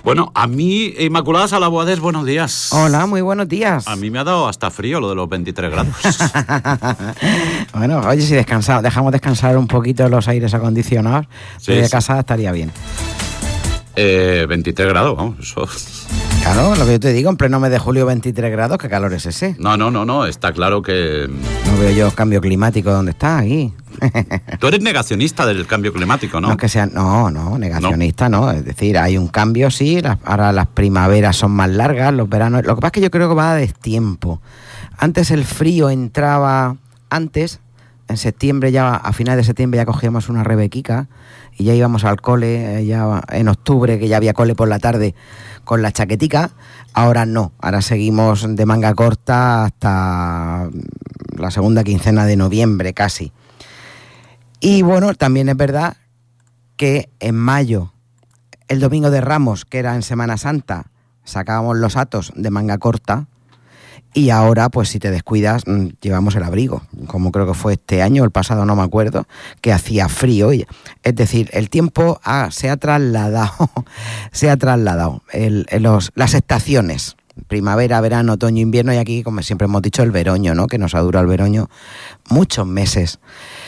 Bueno, a mí, Inmaculada Salaboades, buenos días. Hola, muy buenos días. A mí me ha dado hasta frío lo de los 23 grados. Bueno, oye, si dejamos descansar un poquito los aires acondicionados, Sí, de sí. casa estaría bien. 23 grados, vamos, eso... Claro, lo que yo te digo, en pleno mes de julio, 23 grados, ¿qué calor es ese? No, está claro que... No veo yo cambio climático donde está, ahí. Tú eres negacionista del cambio climático, ¿no? No es que sea, no, negacionista no. Es decir, hay un cambio, sí, ahora las primaveras son más largas, los veranos... Lo que pasa es que yo creo que va a destiempo. Antes el frío entraba antes, en septiembre ya, a finales de septiembre ya cogíamos una rebequica y ya íbamos al cole, ya en octubre, que ya había cole por la tarde, con la chaquetica. Ahora no, ahora seguimos de manga corta hasta la segunda quincena de noviembre casi. Y bueno, también es verdad que en mayo, el domingo de Ramos, que era en Semana Santa, sacábamos los atos de manga corta y ahora, pues si te descuidas, llevamos el abrigo, como creo que fue este año, el pasado no me acuerdo, que hacía frío. Es decir, el tiempo se ha trasladado, las estaciones, primavera, verano, otoño, invierno, y aquí, como siempre hemos dicho, el veroño, ¿no? Que nos ha durado el veroño muchos meses.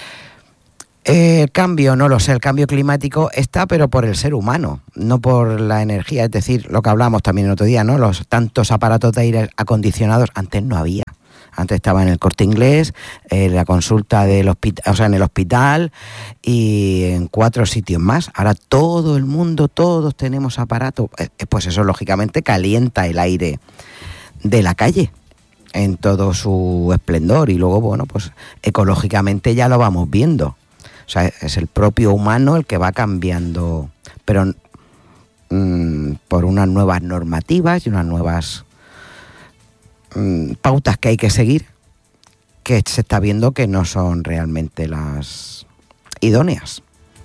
El cambio, no lo sé, el cambio climático está, pero por el ser humano, no por la energía. Es decir, lo que hablamos también el otro día, ¿no? Los tantos aparatos de aire acondicionados, antes no había. Antes estaba en el Corte Inglés, en la consulta del hospital, o sea, en el hospital y en 4 sitios más. Ahora todo el mundo, todos tenemos aparatos. Pues eso, lógicamente, calienta el aire de la calle en todo su esplendor. Y luego, bueno, pues ecológicamente ya lo vamos viendo. O sea, es el propio humano el que va cambiando, pero por unas nuevas normativas y unas nuevas pautas que hay que seguir, que se está viendo que no son realmente las idóneas.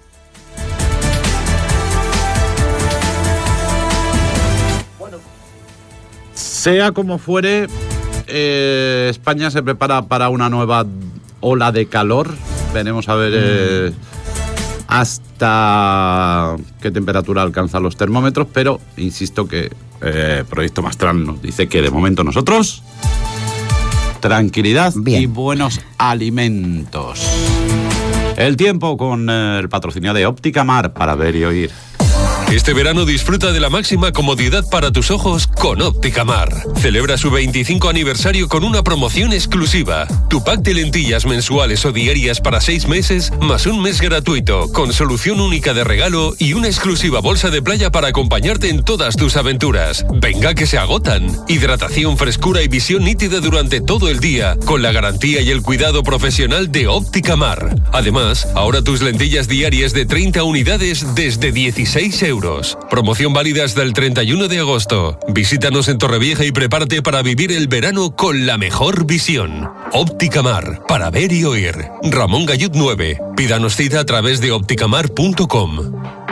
Bueno, sea como fuere, España se prepara para una nueva ola de calor. Veremos a ver hasta qué temperatura alcanzan los termómetros, pero insisto que Proyecto Mastral nos dice que de momento nosotros tranquilidad Bien. Y buenos alimentos. El tiempo con el patrocinio de Óptica Mar para ver y oír. Este verano disfruta de la máxima comodidad para tus ojos con Óptica Mar. Celebra su 25 aniversario con una promoción exclusiva. Tu pack de lentillas mensuales o diarias para 6 meses, más un mes gratuito, con solución única de regalo y una exclusiva bolsa de playa para acompañarte en todas tus aventuras. Venga que se agotan. Hidratación, frescura y visión nítida durante todo el día, con la garantía y el cuidado profesional de Óptica Mar. Además, ahora tus lentillas diarias de 30 unidades desde 16 euros. Promoción válida hasta el 31 de agosto. Visítanos en Torrevieja y prepárate para vivir el verano con la mejor visión. Óptica Mar, para ver y oír. Ramón Gallud 9. Pídanos cita a través de opticamar.com.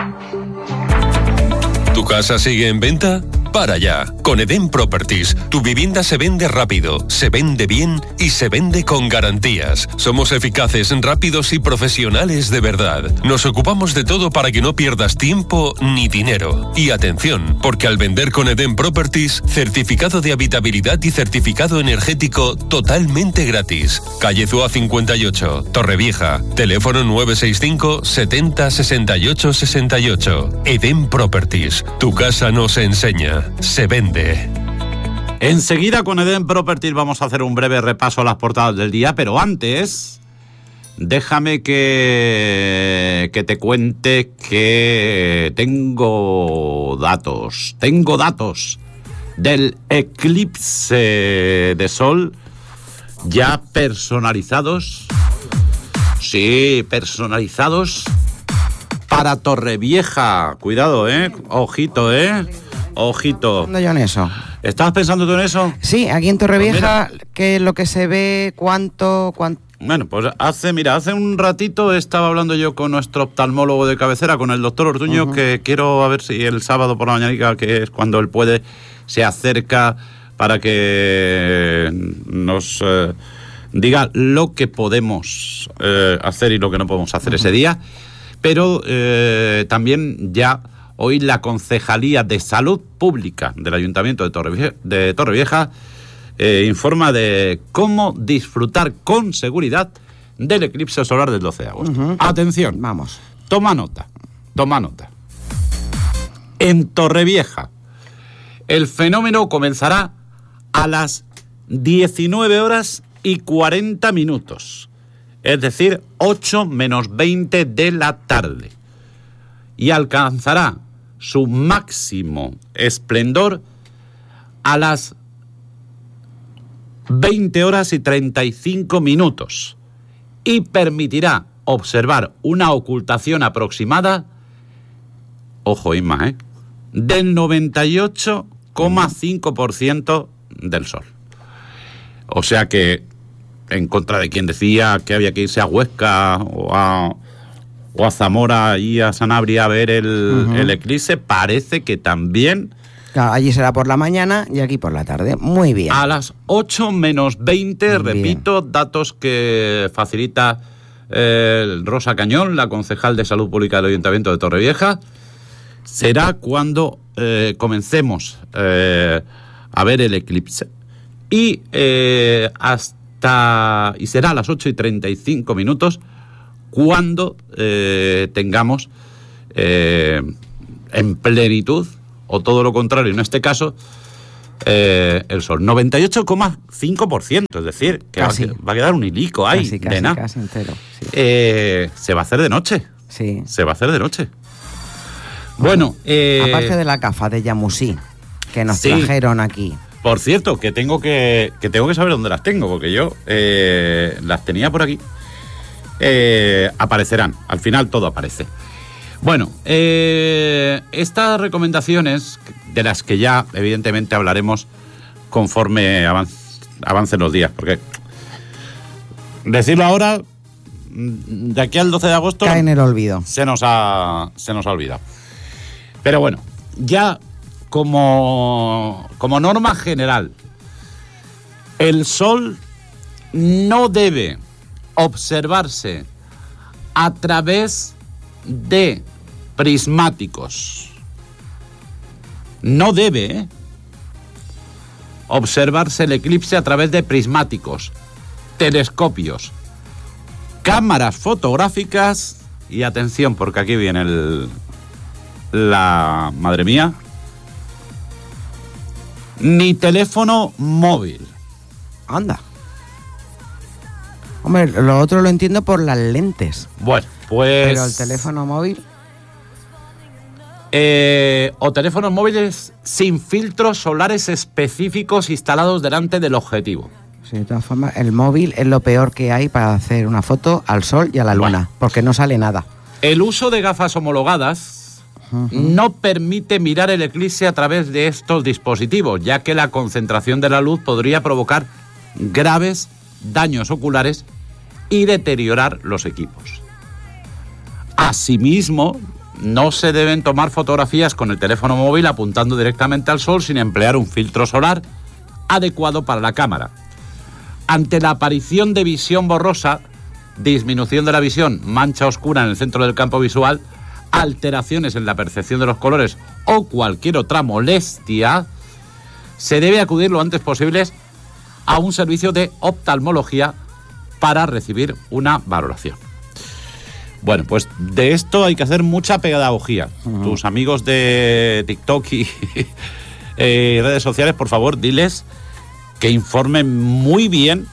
¿Tu casa sigue en venta? Para ya. Con Eden Properties, tu vivienda se vende rápido, se vende bien y se vende con garantías. Somos eficaces, rápidos y profesionales de verdad. Nos ocupamos de todo para que no pierdas tiempo ni dinero. Y atención, porque al vender con Eden Properties, certificado de habitabilidad y certificado energético totalmente gratis. Calle Zúa 58, Torrevieja. Teléfono 965 70 68 68. Eden Properties. Tu casa nos enseña. Se vende. Enseguida con Eden Properties vamos a hacer un breve repaso a las portadas del día, pero antes déjame que te cuente que tengo datos del eclipse de sol ya personalizados. Sí, personalizados para Torrevieja. Cuidado, ojito, ojito. ¿Dónde yo en eso? ¿Estabas pensando tú en eso? Sí, aquí en Torrevieja, Pues ¿qué es lo que se ve? ¿Cuánto? Bueno, pues hace un ratito estaba hablando yo con nuestro oftalmólogo de cabecera, con el doctor Ortuño, que quiero a ver si el sábado por la mañana, que es cuando él puede, se acerca para que nos diga lo que podemos hacer y lo que no podemos hacer ese día. Pero también ya hoy la Concejalía de Salud Pública del Ayuntamiento de Torrevieja informa de cómo disfrutar con seguridad del eclipse solar del 12 de agosto. Atención, vamos. Toma nota. En Torrevieja, el fenómeno comenzará a las 19 horas y 40 minutos, es decir, 8 menos 20 de la tarde, y alcanzará su máximo esplendor a las 20 horas y 35 minutos y permitirá observar una ocultación aproximada, ojo Inma, del 98,5% del sol. O sea que, en contra de quien decía que había que irse a Huesca o a Zamora y a Sanabria a ver el eclipse, parece que también... Claro, allí será por la mañana y aquí por la tarde. Muy bien. A las 8 menos 20, repito, datos que facilita Rosa Cañón, la concejal de Salud Pública del Ayuntamiento de Torrevieja. Será cuando comencemos a ver el eclipse. Y será a las 8 y 35 minutos cuando tengamos en plenitud, o todo lo contrario en este caso, el sol. 98,5%, es decir, que va a quedar un hilico ahí, de nada. Casi entero, sí. Se va a hacer de noche. Sí. Se va a hacer de noche. Bueno, aparte de la gafa de Yamusí que nos trajeron aquí. Por cierto, que tengo que saber dónde las tengo, porque yo las tenía por aquí. Aparecerán, al final todo aparece. Bueno, estas recomendaciones, de las que ya evidentemente hablaremos conforme avancen los días, porque decirlo ahora, de aquí al 12 de agosto... cae en el olvido. Se nos ha olvidado. Pero bueno, ya como norma general, el sol no debe observarse a través de prismáticos. No debe observarse el eclipse a través de prismáticos, telescopios, cámaras fotográficas y atención, porque aquí viene la madre mía, ni teléfono móvil. Anda. Hombre, lo otro lo entiendo por las lentes. Bueno, pues... pero el teléfono móvil... o teléfonos móviles sin filtros solares específicos instalados delante del objetivo. Sí, de todas formas, el móvil es lo peor que hay para hacer una foto al sol y a la luna, porque no sale nada. El uso de gafas homologadas no permite mirar el eclipse a través de estos dispositivos, ya que la concentración de la luz podría provocar graves daños oculares y deteriorar los equipos. Asimismo, no se deben tomar fotografías con el teléfono móvil apuntando directamente al sol sin emplear un filtro solar adecuado para la cámara. Ante la aparición de visión borrosa, disminución de la visión, mancha oscura en el centro del campo visual, alteraciones en la percepción de los colores o cualquier otra molestia, se debe acudir lo antes posible a un servicio de oftalmología para recibir una valoración. Bueno, pues de esto hay que hacer mucha pedagogía. Tus amigos de TikTok y redes sociales, por favor, diles que informen muy bien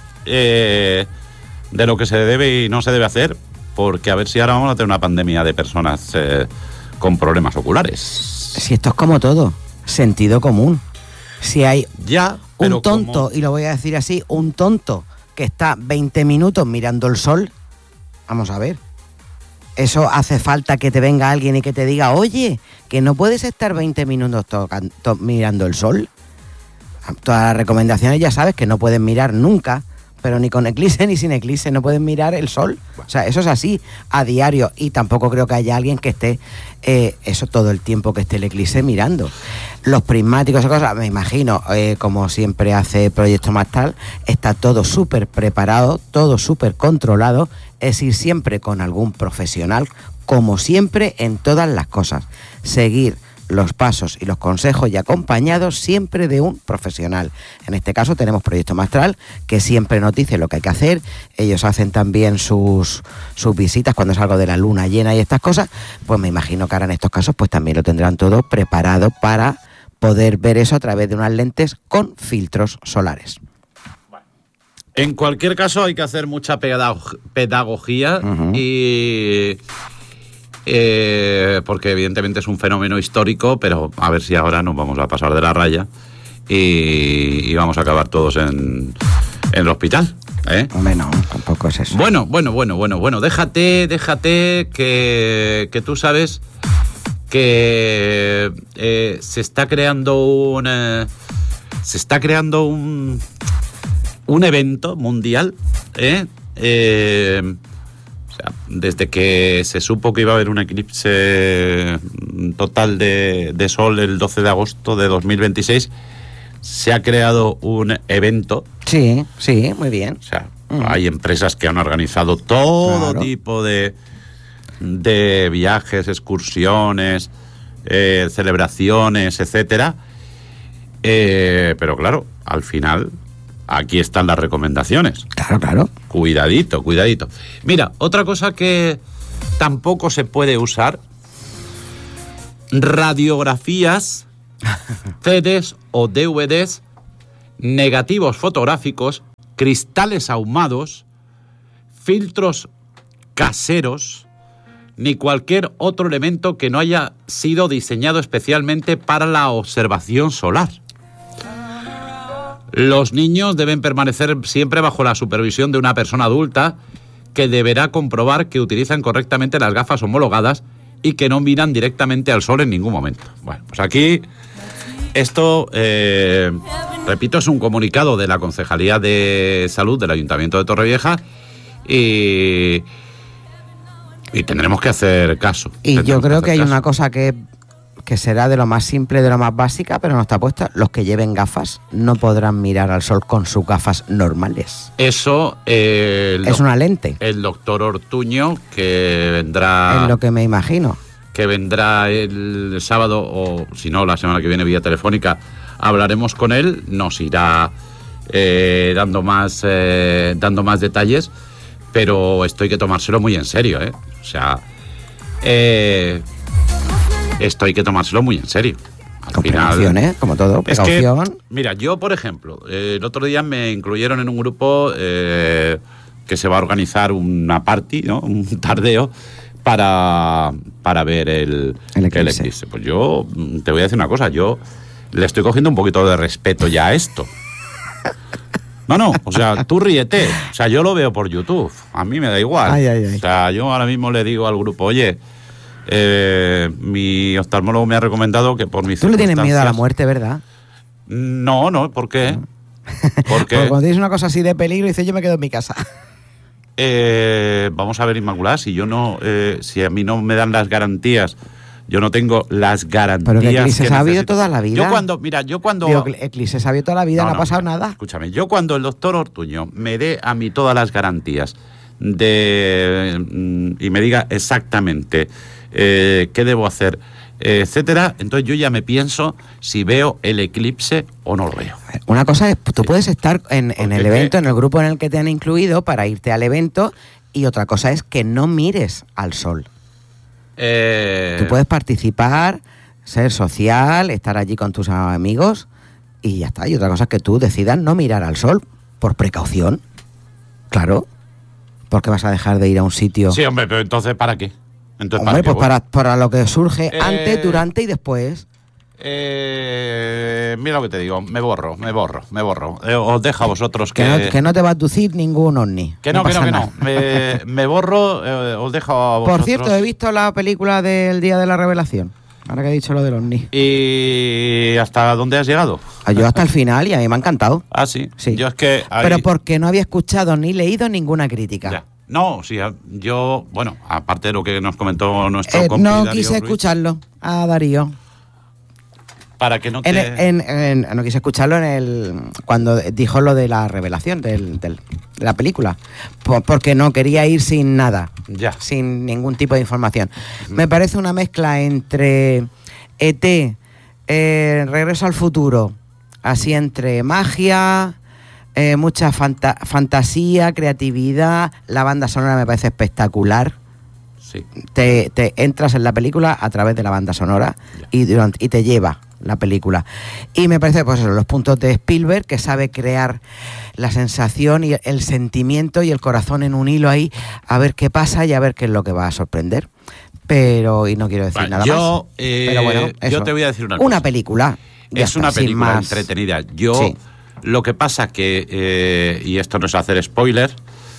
de lo que se debe y no se debe hacer, porque a ver si ahora vamos a tener una pandemia de personas con problemas oculares. Si esto es como todo, sentido común. Si hay un tonto, y lo voy a decir así, un tonto que está 20 minutos mirando el sol, vamos a ver. Eso hace falta que te venga alguien y que te diga, oye, que no puedes estar 20 minutos mirando el sol. Todas las recomendaciones ya sabes que no puedes mirar nunca, pero ni con eclipse ni sin eclipse no pueden mirar el sol. O sea, eso es así a diario, y tampoco creo que haya alguien que esté eso todo el tiempo que esté el eclipse mirando. Los prismáticos y cosas, me imagino, como siempre hace Proyecto Mastal, está todo súper preparado, todo súper controlado, es ir siempre con algún profesional, como siempre en todas las cosas. seguir los pasos y los consejos y acompañados siempre de un profesional. En este caso tenemos Proyecto Mastral, que siempre nos dice lo que hay que hacer. Ellos hacen también sus visitas cuando es algo de la luna llena y estas cosas. Pues me imagino que ahora en estos casos pues también lo tendrán todo preparado para poder ver eso a través de unas lentes con filtros solares. En cualquier caso hay que hacer mucha pedagogía y... porque evidentemente es un fenómeno histórico, pero a ver si ahora nos vamos a pasar de la raya y vamos a acabar todos en el hospital, ¿eh? Hombre, no, tampoco es eso. Bueno, déjate que tú sabes que se está creando un evento mundial, desde que se supo que iba a haber un eclipse total de sol el 12 de agosto de 2026, se ha creado un evento. Sí, muy bien. O sea, hay empresas que han organizado todo tipo de viajes, excursiones, celebraciones, etcétera. Pero claro, al final... aquí están las recomendaciones. Claro. Cuidadito. Mira, otra cosa que tampoco se puede usar: radiografías, CDs o DVDs, negativos fotográficos, cristales ahumados, filtros caseros, ni cualquier otro elemento que no haya sido diseñado especialmente para la observación solar. Los niños deben permanecer siempre bajo la supervisión de una persona adulta que deberá comprobar que utilizan correctamente las gafas homologadas y que no miran directamente al sol en ningún momento. Bueno, pues aquí esto, repito, es un comunicado de la Concejalía de Salud del Ayuntamiento de Torrevieja y tendremos que hacer caso. Y yo creo que hay una cosa que será de lo más simple, de lo más básica, pero no está puesta: los que lleven gafas no podrán mirar al sol con sus gafas normales. Eso es una lente. El doctor Ortuño, que vendrá... Es lo que me imagino. Que vendrá el sábado, o si no, la semana que viene vía telefónica, hablaremos con él, nos irá dando más detalles, pero esto hay que tomárselo muy en serio, ¿eh? O sea... esto hay que tomárselo muy en serio. Con precaución, ¿eh? Como todo, precaución. Es que, mira, yo, por ejemplo, el otro día me incluyeron en un grupo que se va a organizar una party, ¿no? Un tardeo para ver el eclipse. Pues yo te voy a decir una cosa, yo le estoy cogiendo un poquito de respeto ya a esto. No, o sea, tú ríete. O sea, yo lo veo por YouTube. A mí me da igual. Ay. O sea, yo ahora mismo le digo al grupo, oye... mi oftalmólogo me ha recomendado que por mis... Tú le tienes miedo a la muerte, ¿verdad? No, ¿por qué? Porque cuando tienes una cosa así de peligro, dices, yo me quedo en mi casa. Vamos a ver, Inmaculada, si yo no, si a mí no me dan las garantías, yo no tengo las garantías. Pero que eclipses ha habido toda la vida. Yo cuando... Digo, eclipses ha habido toda la vida, no ha pasado nada. Escúchame, yo cuando el doctor Ortuño me dé a mí todas las garantías y me diga exactamente qué debo hacer, etcétera, entonces yo ya me pienso si veo el eclipse o no lo veo. Una cosa es, tú puedes estar en el evento, en el grupo en el que te han incluido para irte al evento, y otra cosa es que no mires al sol. Tú puedes participar, ser social, estar allí con tus amigos y ya está. Y otra cosa es que tú decidas no mirar al sol por precaución. Claro. ¿Por qué vas a dejar de ir a un sitio? Sí, hombre, pero entonces ¿para qué? Entonces, hombre, pues para lo que surge antes, durante y después. Mira lo que te digo, me borro. Os dejo a vosotros que no te va a aducir ningún ovni. Que no. Me borro, os dejo a vosotros. Por cierto, he visto la película del Día de la Revelación. Ahora que he dicho lo del ovni. ¿Y hasta dónde has llegado? Yo hasta el final, y a mí me ha encantado. Ah, sí. Yo es que... Pero porque no había escuchado ni leído ninguna crítica. Ya. No, sí, yo, bueno, aparte de lo que nos comentó nuestro No quise escucharlo a Darío. Para que no te... No quise escucharlo cuando dijo lo de la revelación de la película, porque no quería ir sin nada, sin ningún tipo de información. Me parece una mezcla entre ET, Regreso al Futuro, así entre magia, mucha fantasía, creatividad. La banda sonora me parece espectacular. Sí. Te entras en la película a través de la banda sonora y te lleva la película. Y me parece, pues eso, los puntos de Spielberg, que sabe crear la sensación y el sentimiento y el corazón en un hilo ahí, a ver qué pasa y a ver qué es lo que va a sorprender. Pero, y no quiero decir nada más. Pero bueno, eso. Yo te voy a decir una cosa. Una película. Es una película entretenida. Sí. Lo que pasa que, y esto no es hacer spoiler,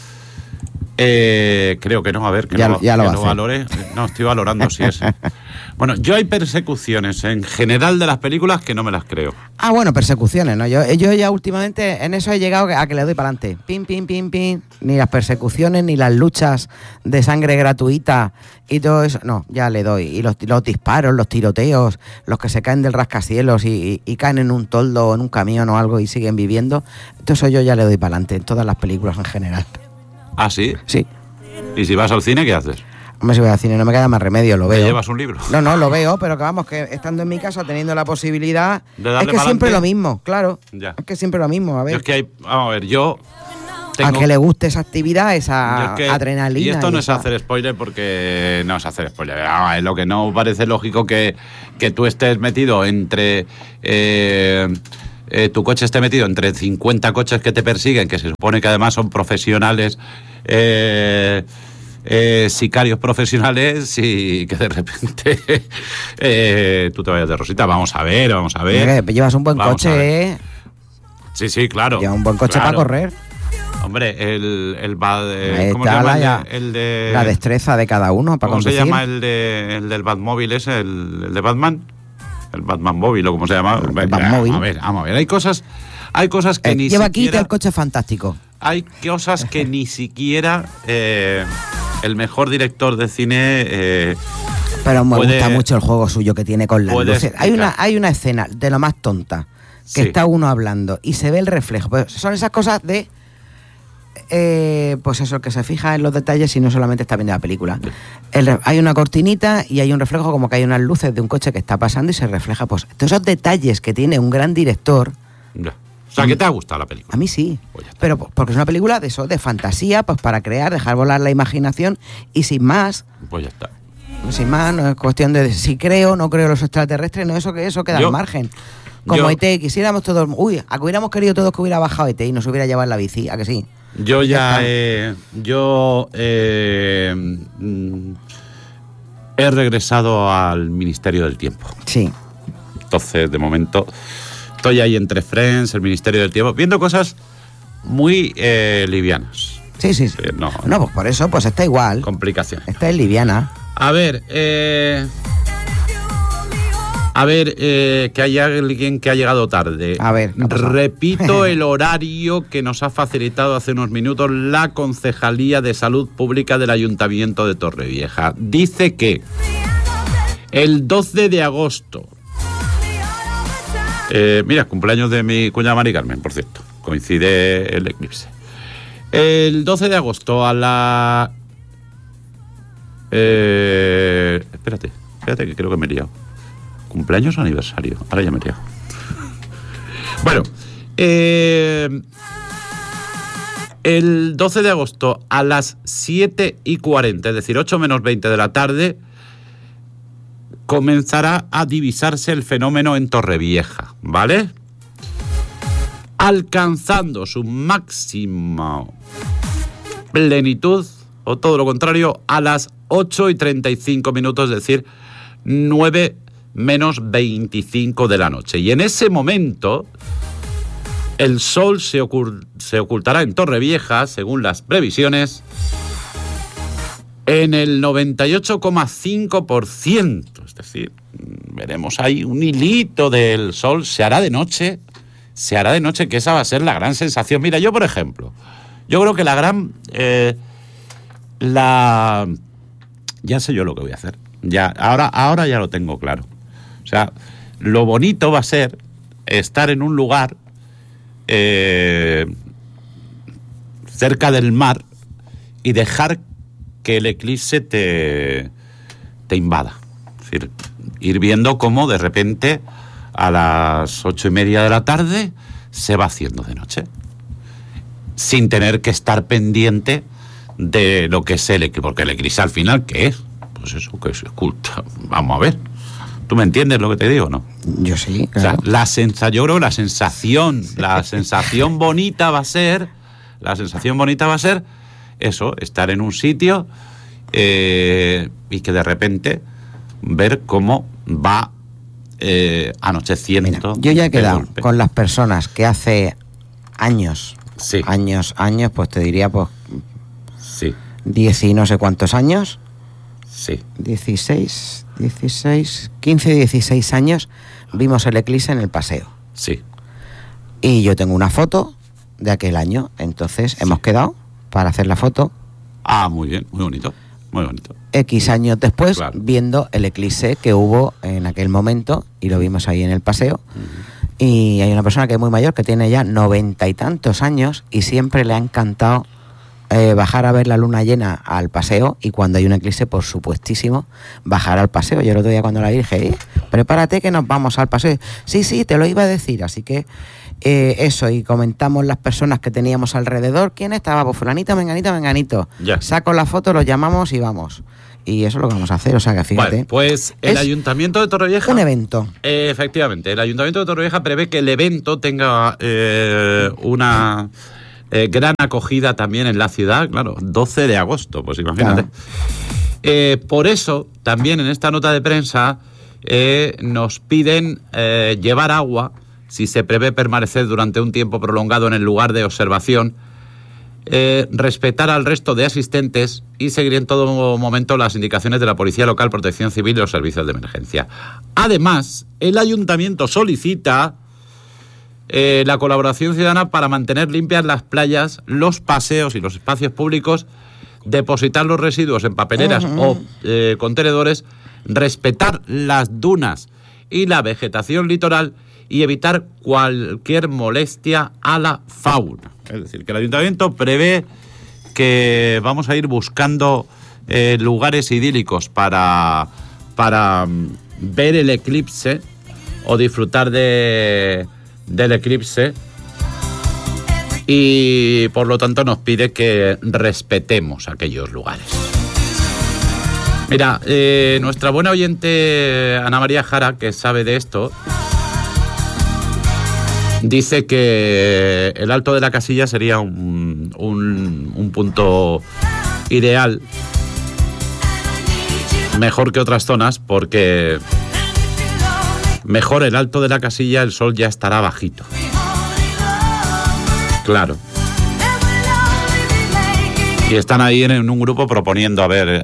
creo que no, a ver, que lo valore. No, estoy valorando si es. Bueno, yo hay persecuciones en general de las películas que no me las creo. Ah, bueno, persecuciones, ¿no? Yo ya últimamente en eso he llegado a que le doy para adelante. Pim, pim, pim, pim. Ni las persecuciones, ni las luchas de sangre gratuita y todo eso. No, ya le doy. Y los disparos, los tiroteos, los que se caen del rascacielos y caen en un toldo o en un camión o algo y siguen viviendo. Todo eso yo ya le doy para adelante en todas las películas en general. ¿Ah, sí? Sí. ¿Y si vas al cine, qué haces? Hombre, si voy al cine no me queda más remedio, lo veo. ¿Te llevas un libro? No, lo veo, pero que vamos, que estando en mi casa, teniendo la posibilidad, es que siempre lo mismo, claro. Ya. Es que siempre lo mismo, a ver. Es que vamos a ver, yo tengo... A que le guste esa actividad, esa adrenalina. Y esto no es hacer spoiler porque no es hacer spoiler. Es lo que no parece lógico que tú estés metido entre... tu coche esté metido entre 50 coches que te persiguen, que se supone que además son profesionales... sicarios profesionales y que de repente tú te vayas de rosita. Vamos a ver. Llevas un buen coche, Sí, claro. Llevas un buen coche para correr. Hombre, ¿cómo se llama? La destreza de cada uno para ¿Cómo conducir? se llama el del Batmóvil ese? ¿El de Batman? El Batman móvil, o cómo se llama. Vamos a ver. Hay cosas que ni lleva siquiera... aquí el coche fantástico. Hay cosas que ni siquiera el mejor director de cine pero me gusta mucho el juego suyo que tiene con las luces. Hay una escena de lo más tonta que está uno hablando y se ve el reflejo. Pues son esas cosas de pues eso, que se fija en los detalles y no solamente está viendo la película. Hay una cortinita y hay un reflejo, como que hay unas luces de un coche que está pasando y se refleja. Pues todos esos detalles que tiene un gran director. Ya. O sea, ¿qué te ha gustado la película? A mí sí, pero porque es una película de fantasía, pues para crear, dejar volar la imaginación y sin más. Pues ya está. Sin más, no es cuestión de si creo o no creo los extraterrestres, no, eso queda al margen. Como ET, quisiéramos todos, hubiéramos querido todos que hubiera bajado ET y nos hubiera llevado en la bici, ¿a que sí? Yo he regresado al Ministerio del Tiempo. Sí. Entonces, de momento... Estoy ahí entre Friends, el Ministerio del Tiempo, viendo cosas muy livianas. Sí. No, pues por eso, pues está igual. Complicaciones. Esta es liviana. A ver, que hay alguien que ha llegado tarde. A ver, repito el horario que nos ha facilitado hace unos minutos la Concejalía de Salud Pública del Ayuntamiento de Torrevieja. Dice que el 12 de agosto... mira, cumpleaños de mi cuñada Mari Carmen, por cierto. Coincide el eclipse. El 12 de agosto a la... Espérate, que creo que me he liado. ¿Cumpleaños o aniversario? Ahora ya me he liado. Bueno, el 12 de agosto a las 7:40, es decir, 8 menos 20 de la tarde... comenzará a divisarse el fenómeno en Torrevieja, ¿vale? Alcanzando su máxima plenitud, o todo lo contrario, a las 8:35, es decir, 9 menos 25 de la noche. Y en ese momento, el sol se ocultará en Torrevieja, según las previsiones, en el 98,5%. Es decir, veremos ahí un hilito del sol. Se hará de noche, que esa va a ser la gran sensación. Mira, yo, por ejemplo, yo creo que ya sé yo lo que voy a hacer. Ahora ya lo tengo claro. O sea, Lo bonito va a ser estar en un lugar cerca del mar y dejar que el eclipse te invada. Es decir, ir viendo cómo de repente a las 8:30 de la tarde se va haciendo de noche, sin tener que estar pendiente de lo que es el eclipse, porque el eclipse al final, ¿qué es? Pues eso, que se oculta. Vamos a ver. ¿Tú me entiendes lo que te digo, no? Yo sí, claro. O sea, yo creo que la sensación bonita va a ser eso, estar en un sitio y que de repente ver cómo va anocheciendo. Mira, yo ya he quedado con las personas que hace años, sí. años, pues te diría, pues, sí. 10 y no sé cuántos años. Sí. 15, 16 años vimos el eclipse en el paseo. Sí. Y yo tengo una foto de aquel año, entonces hemos quedado para hacer la foto. Ah, muy bien, muy bonito, muy bonito. X años después, claro, viendo el eclipse que hubo en aquel momento, y lo vimos ahí en el paseo. Uh-huh. Y hay una persona que es muy mayor, que tiene ya 90 y tantos años, y siempre le ha encantado bajar a ver la luna llena al paseo, y cuando hay un eclipse, por supuestísimo, bajar al paseo. Yo el otro día cuando la vi dije, prepárate que nos vamos al paseo. Sí, te lo iba a decir, así que eso, y comentamos las personas que teníamos alrededor. ¿Quién estaba? Pues fulanito, menganito. Ya. Saco la foto, los llamamos y vamos. Y eso es lo que vamos a hacer, o sea que fíjate. Vale, pues el Ayuntamiento de Torrevieja... Un evento. Efectivamente, el Ayuntamiento de Torrevieja prevé que el evento tenga una gran acogida también en la ciudad, claro, 12 de agosto, pues imagínate. Claro. Por eso, también en esta nota de prensa, nos piden llevar agua si se prevé permanecer durante un tiempo prolongado en el lugar de observación, respetar al resto de asistentes y seguir en todo momento las indicaciones de la Policía Local, Protección Civil y los servicios de emergencia. Además, el Ayuntamiento solicita la colaboración ciudadana para mantener limpias las playas, los paseos y los espacios públicos, depositar los residuos en papeleras o contenedores, respetar las dunas y la vegetación litoral y evitar cualquier molestia a la fauna. Es decir, que el Ayuntamiento prevé que vamos a ir buscando lugares idílicos para ver el eclipse o disfrutar del eclipse, y por lo tanto nos pide que respetemos aquellos lugares. Mira, nuestra buena oyente Ana María Jara, que sabe de esto, dice que el Alto de la Casilla sería un punto ideal, mejor que otras zonas, porque mejor el Alto de la Casilla, el sol ya estará bajito. Claro. Y están ahí en un grupo proponiendo a ver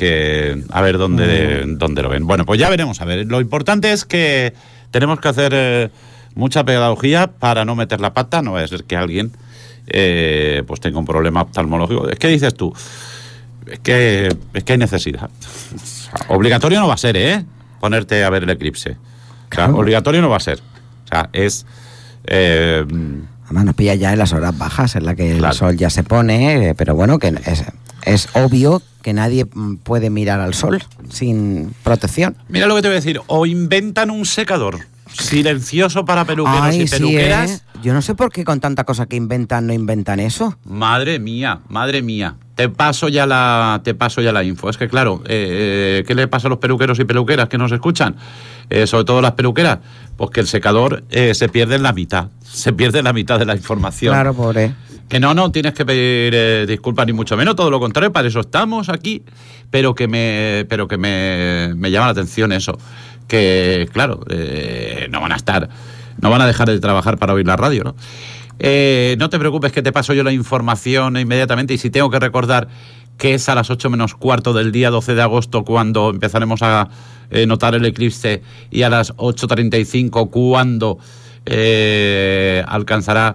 dónde lo ven. Bueno, pues ya veremos, a ver. Lo importante es que tenemos que hacer mucha pedagogía para no meter la pata. No vaya a ser que alguien pues tenga un problema oftalmológico. Es que dices tú, es que hay necesidad. Obligatorio no va a ser, ponerte a ver el eclipse. O sea, obligatorio no va a ser. O sea, es... Además nos pilla ya en las horas bajas en las que claro, el sol ya se pone, pero bueno, que es obvio que nadie puede mirar al sol sin protección. Mira lo que te voy a decir, o inventan un secador silencioso para peluqueros. Ay, y peluqueras. Sí, Yo no sé por qué con tanta cosa que inventan no inventan eso. Madre mía. Te paso ya la info. Es que claro, ¿qué le pasa a los peluqueros y peluqueras que nos escuchan? Sobre todo las peluqueras, pues que el secador se pierde en la mitad. Se pierde la mitad de la información. Claro, pobre. Que no tienes que pedir disculpas ni mucho menos, todo lo contrario, para eso estamos aquí. Pero que me llama la atención eso. Que claro, no van a dejar de trabajar para oír la radio, ¿no? No te preocupes, que te paso yo la información inmediatamente, y si tengo que recordar que es a las 8 menos cuarto del día 12 de agosto cuando empezaremos a notar el eclipse, y a las 8:35 cuando alcanzará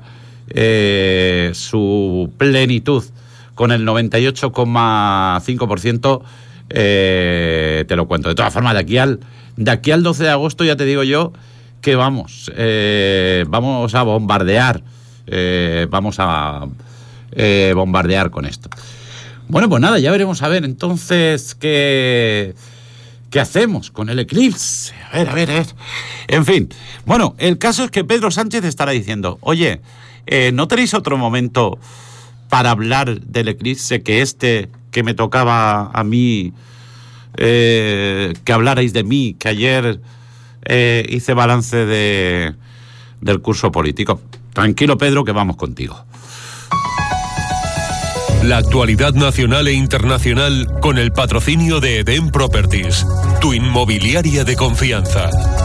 su plenitud con el 98,5%, te lo cuento. De todas formas, de aquí al de aquí al 12 de agosto ya te digo yo que vamos a bombardear, bombardear con esto. Bueno, pues nada, ya veremos a ver entonces qué hacemos con el eclipse. A ver. En fin, bueno, el caso es que Pedro Sánchez estará diciendo, oye, ¿no tenéis otro momento para hablar del eclipse que me tocaba a mí, que hablarais de mí, que ayer hice balance del curso político? Tranquilo, Pedro, que vamos contigo. La actualidad nacional e internacional con el patrocinio de Eden Properties, tu inmobiliaria de confianza.